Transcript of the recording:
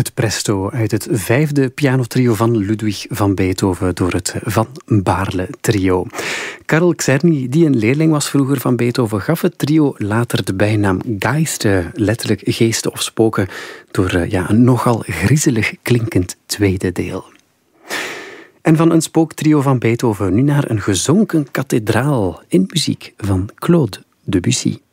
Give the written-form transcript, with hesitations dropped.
Het Presto uit het 5e pianotrio van Ludwig van Beethoven door het Van Baarle trio. Karel Czerny, die een leerling was vroeger van Beethoven, gaf het trio later de bijnaam Geister, letterlijk geesten of spoken, door een nogal griezelig klinkend tweede deel. En van een spooktrio van Beethoven nu naar een gezonken kathedraal in muziek van Claude Debussy.